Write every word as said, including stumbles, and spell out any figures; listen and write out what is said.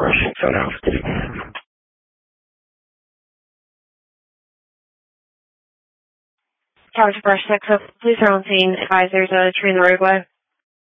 Tower six on altitude. Tower six, please are on scene. Advise there's a tree in the roadway.